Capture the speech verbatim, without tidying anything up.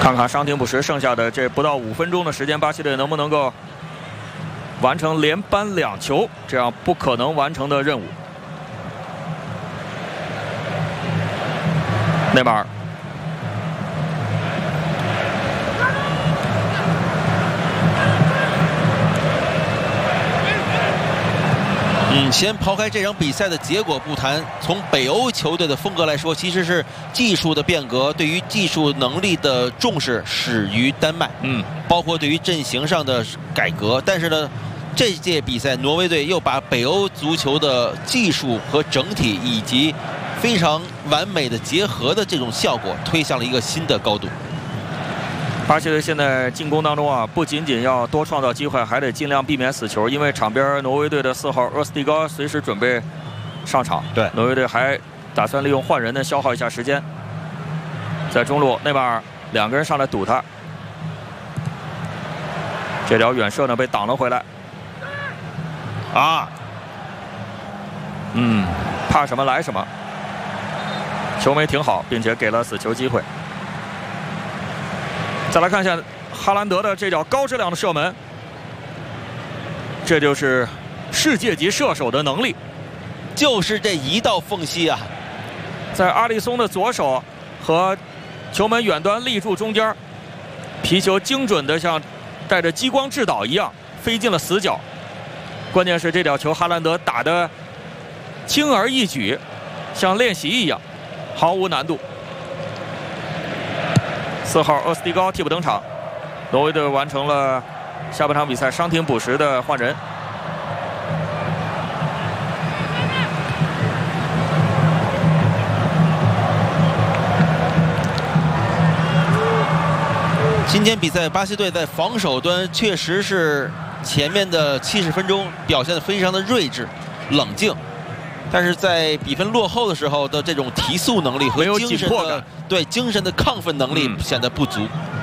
看看伤停补时剩下的这不到五分钟的时间，巴西队能不能够完成连扳两球这样不可能完成的任务。内马尔。 嗯，先抛开这场比赛的结果不谈，从北欧球队的风格来说，其实是技术的变革，对于技术能力的重视始于丹麦。嗯，包括对于阵型上的改革。但是呢，这届比赛挪威队又把北欧足球的技术和整体以及非常完美的结合的这种效果推向了一个新的高度。 巴西队现在进攻当中啊，不仅仅要多创造机会，还得尽量避免死球，因为场边挪威队的四号厄斯蒂高随时准备上场。对，挪威队还打算利用换人呢，消耗一下时间。在中路，内马尔两个人上来堵他，这条远射呢被挡了回来。啊，嗯，怕什么来什么，球没停好，并且给了死球机会。 再来看一下哈兰德的这脚高质量的射门，这就是世界级射手的能力， 就是这一道缝隙啊， 在阿里松的左手和球门远端立柱中间，皮球精准的像带着激光制导一样飞进了死角。关键是这脚球哈兰德打得轻而易举，像练习一样，毫无难度。 四号厄斯蒂高替补登场，挪威队完成了下半场比赛伤停补时的换人。 今天比赛巴西队在防守端确实是前面的七十分钟表现得非常的锐志、冷静。 但是在比分落后的时候的这种提速能力和精神的对精神的亢奋能力显得不足。嗯